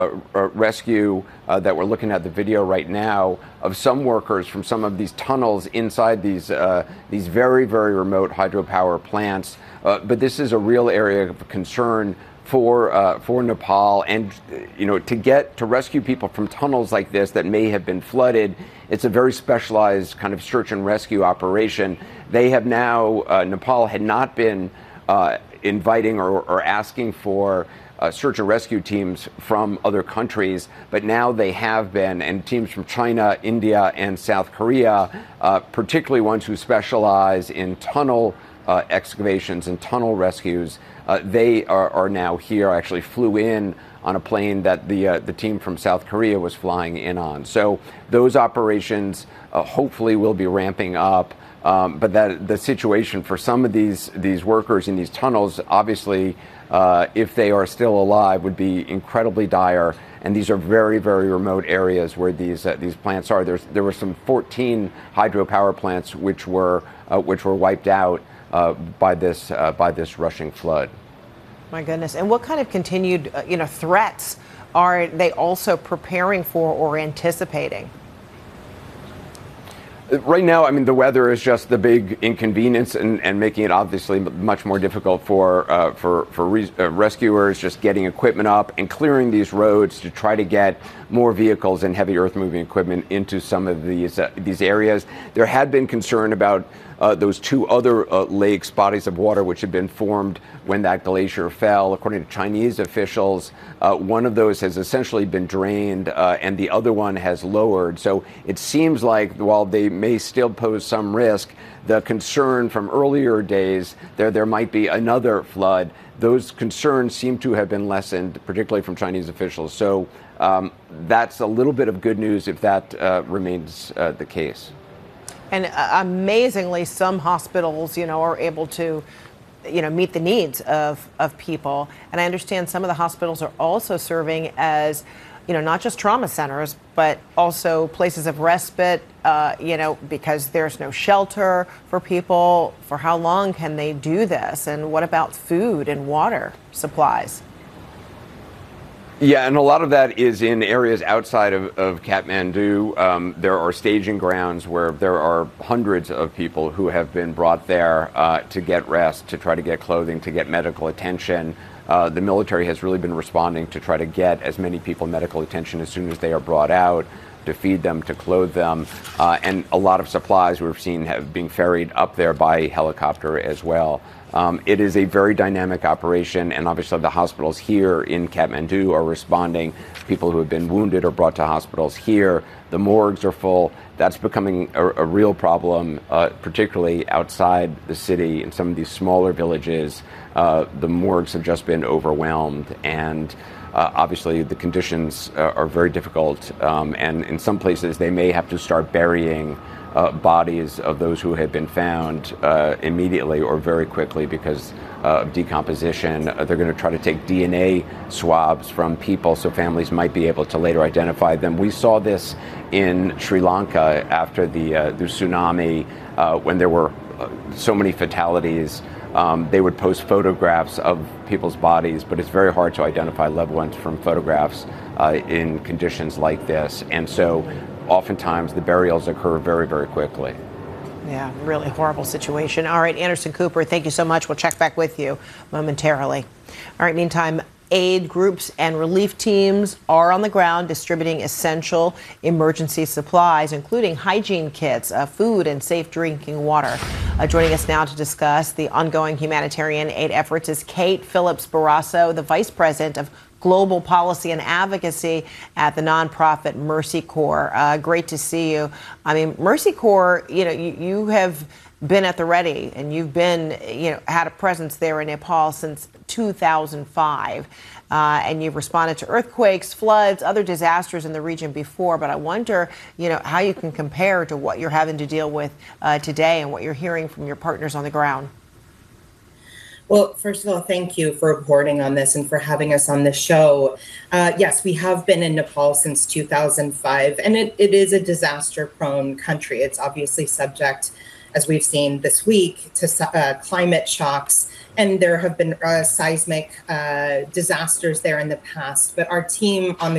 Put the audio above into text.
rescue that we're looking at the video right now of some workers from some of these tunnels inside these very, very remote hydropower plants. But this is a real area of concern for Nepal, and to rescue people from tunnels like this that may have been flooded, it's a very specialized kind of search and rescue operation. They have now Nepal had not been inviting or asking for search and rescue teams from other countries, but now they have been, and teams from China, India, and South Korea, particularly ones who specialize in tunnel excavations and tunnel rescues. They are now here. I actually flew in on a plane that the team from South Korea was flying in on. So those operations hopefully will be ramping up. But that the situation for some of these workers in these tunnels, obviously, if they are still alive, would be incredibly dire. And these are very, very remote areas where these plants are. There were some 14 hydropower plants which were wiped out by this rushing flood. My goodness! And what kind of continued threats are they also preparing for or anticipating? Right now, I mean, the weather is just the big inconvenience and making it obviously much more difficult for rescuers, just getting equipment up and clearing these roads to try to get more vehicles and heavy earth-moving equipment into some of these areas. There had been concern about those two other lakes, bodies of water, which had been formed when that glacier fell. According to Chinese officials, one of those has essentially been drained and the other one has lowered. So it seems like while they may still pose some risk, the concern from earlier days, there might be another flood. Those concerns seem to have been lessened, particularly from Chinese officials. So that's a little bit of good news if that remains the case. And amazingly, some hospitals, are able to, meet the needs of people. And I understand some of the hospitals are also serving as, not just trauma centers, but also places of respite, because there's no shelter for people. For how long can they do this? And what about food and water supplies? Yeah, and a lot of that is in areas outside of Kathmandu. There are staging grounds where there are hundreds of people who have been brought there to get rest, to try to get clothing, to get medical attention. The military has really been responding to try to get as many people medical attention as soon as they are brought out, to feed them, to clothe them. And a lot of supplies we've seen being ferried up there by helicopter as well. It is a very dynamic operation, and obviously the hospitals here in Kathmandu are responding. People who have been wounded are brought to hospitals here. The morgues are full. That's becoming a real problem, particularly outside the city in some of these smaller villages. The morgues have just been overwhelmed, and obviously the conditions are very difficult. And in some places they may have to start burying bodies of those who have been found immediately or very quickly because of decomposition. They're going to try to take DNA swabs from people so families might be able to later identify them. We saw this in Sri Lanka after the tsunami when there were so many fatalities. They would post photographs of people's bodies, but it's very hard to identify loved ones from photographs in conditions like this. And so oftentimes the burials occur very, very quickly. Yeah, really horrible situation. All right, Anderson Cooper, thank you so much. We'll check back with you momentarily. All right, meantime, aid groups and relief teams are on the ground distributing essential emergency supplies, including hygiene kits, food, and safe drinking water. Joining us now to discuss the ongoing humanitarian aid efforts is Kate Phillips Barrasso, the Vice President of Global Policy and Advocacy at the nonprofit Mercy Corps. Great to see you. I mean, Mercy Corps, you have been at the ready, and you've been, had a presence there in Nepal since 2005. And you've responded to earthquakes, floods, other disasters in the region before. But I wonder, how you can compare to what you're having to deal with today and what you're hearing from your partners on the ground. Well, first of all, thank you for reporting on this and for having us on the show. Yes, we have been in Nepal since 2005, and it is a disaster-prone country. It's obviously subject, as we've seen this week, to climate shocks and there have been seismic disasters there in the past. But our team on the